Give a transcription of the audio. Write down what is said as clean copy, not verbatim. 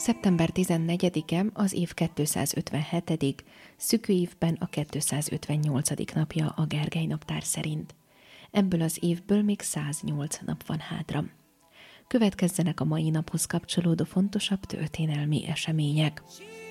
Szeptember 14-e az év 257., szűkő évben a 258. napja a Gergely naptár szerint. Ebből az évből még 108 nap van hátra. Következzenek a mai naphoz kapcsolódó fontosabb történelmi események.